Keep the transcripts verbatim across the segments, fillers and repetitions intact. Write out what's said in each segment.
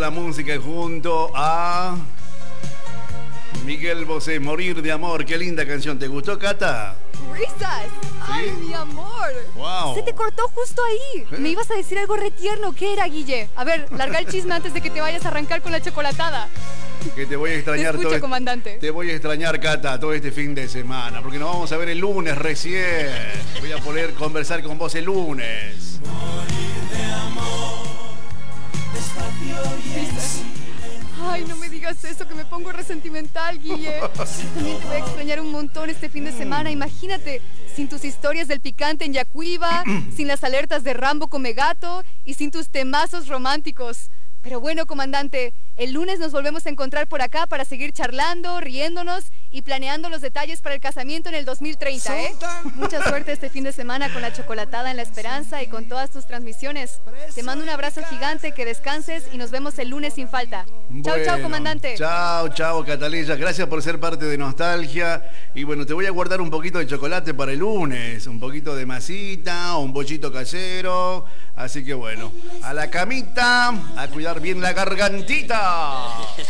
la música y junto a Miguel Bosé, Morir de Amor. Qué linda canción. ¿Te gustó, Cata? ¡Risas! ¡Ay, ¿Sí? mi amor! Wow. Se te cortó justo ahí. ¿Eh? Me ibas a decir algo re tierno. ¿Qué era, Guille? A ver, larga el chisme antes de que te vayas a arrancar con la chocolatada. Que te voy a extrañar. Te escucho, todo comandante. Te voy a extrañar, Cata, todo este fin de semana, porque nos vamos a ver el lunes recién. Voy a poder conversar con vos el lunes. Ay, no me digas eso, que me pongo resentimental, Guille. También te voy a extrañar un montón este fin de semana. Imagínate, sin tus historias del picante en Yacuiba, sin las alertas de Rambo come gato y sin tus temazos románticos. Pero bueno, comandante, el lunes nos volvemos a encontrar por acá para seguir charlando, riéndonos y planeando los detalles para el casamiento en el dos mil treinta, ¿eh? Mucha suerte este fin de semana con la chocolatada en La Esperanza y con todas tus transmisiones. Te mando un abrazo gigante, que descanses y nos vemos el lunes sin falta. Chao, Bueno, chao, comandante. Chao, chao, Cataleya. Gracias por ser parte de Nostalgia. Y bueno, te voy a guardar un poquito de chocolate para el lunes. Un poquito de masita, un bollito casero. Así que bueno, a la camita, a cuidar bien la gargantita.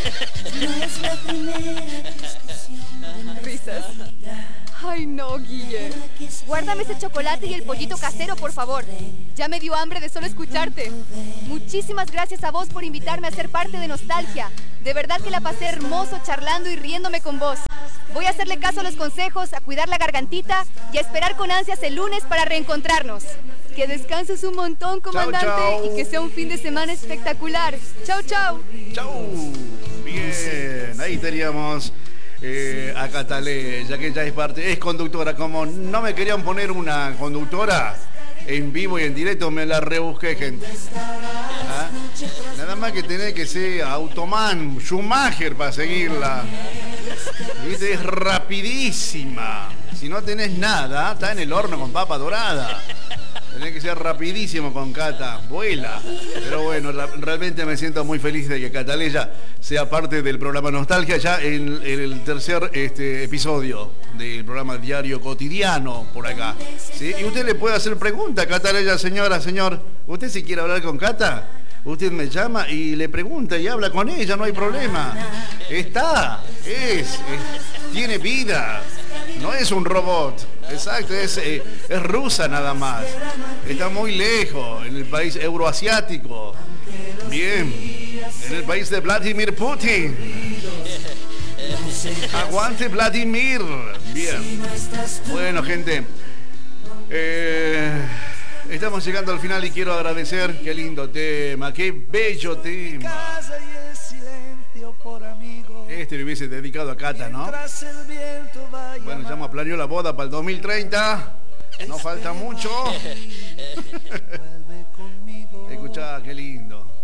Risas. Ay, no, Guille. Guárdame ese chocolate y el pollito casero, por favor. Ya me dio hambre de solo escucharte. Muchísimas gracias a vos por invitarme a ser parte de Nostalgia. De verdad que la pasé hermoso charlando y riéndome con vos. Voy a hacerle caso a los consejos, a cuidar la gargantita y a esperar con ansias el lunes para reencontrarnos. Que descanses un montón, comandante, Chau, chau. y que sea un fin de semana espectacular. Chau, chau. Chau. Bien, ahí teníamos eh, a Cataleya, que ya es parte, es conductora. Como no me querían poner una conductora en vivo y en directo, me la rebusqué, gente. ¿Ah? Nada más que tener que ser Automan, Schumacher para seguirla. ¿Viste? Es rapidísima. Si no tenés nada, está en el horno con papa dorada. Tenés que ser rapidísimo con Cata, vuela. Pero bueno, la, realmente me siento muy feliz de que Cataleya sea parte del programa Nostalgia ya en, en el tercer este, episodio del programa diario cotidiano por acá. ¿Sí? Y usted le puede hacer pregunta, Cataleya, señora, señor. ¿Usted si quiere hablar con Cata? Usted me llama y le pregunta y habla con ella, no hay problema. Está, es, es tiene vida. No es un robot, exacto, es, eh, es rusa nada más. Está muy lejos, en el país euroasiático. Bien, en el país de Vladimir Putin. Aguante Vladimir. Bien. Bueno, gente, eh, estamos llegando al final y quiero agradecer. Qué lindo tema, qué bello tema. Este le hubiese dedicado a Cata, ¿no? Bueno, ya me planeó la boda para el dos mil treinta. No falta mucho. Escuchá, qué lindo.